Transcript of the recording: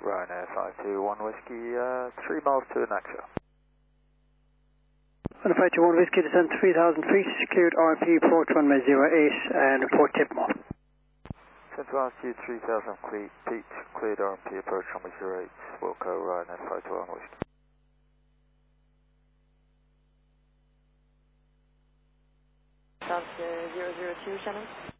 Ryanair 521 Whiskey, 3 miles to Naxo. On the 521 Whiskey, descend 3,000 feet, secured RP, port runway 08, and report Tipmore. Central altitude 3,000 feet, cleared RP, approach runway 08, Wilco, Ryanair 521 Whiskey. South 002, Shannon.